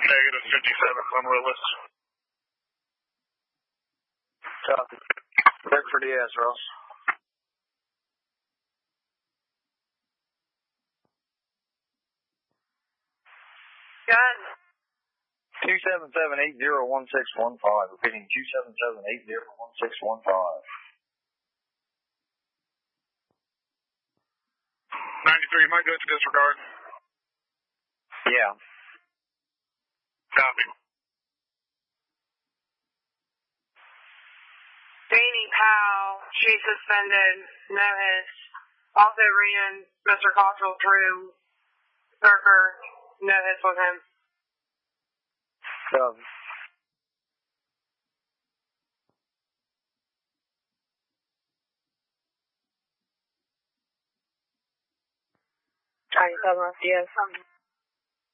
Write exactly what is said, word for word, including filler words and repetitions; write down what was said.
Negative fifty-seven on Willis. Copy. Back for D S, Ross. Good. two seven seven eight zero one six one five. Repeating two seven seven eight zero one six one five. ninety-three, am I good to disregard? Yeah. Copy. Danny Powell, she suspended, no hits. Also ran Mister Cottrell through Cirker, no hits with him. Copy. ninety-seven, yes.